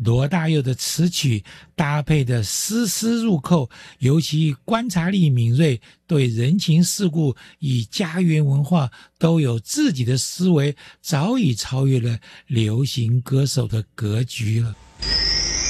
罗大佑的词曲搭配的丝丝入扣，尤其观察力敏锐，对人情世故与家园文化都有自己的思维，早已超越了流行歌手的格局了。